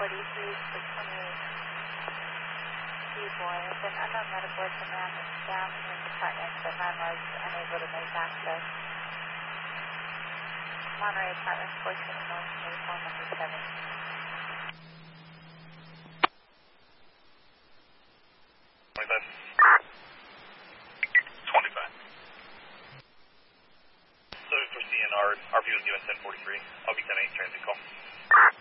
43 to 28 boy. If an unknown medical man is down in the apartment, but landlord's unable to make access. Monterey Apartment 421 Uniform number 7. So for CNR, RP was given 1043. I'll be 10-8 transit call.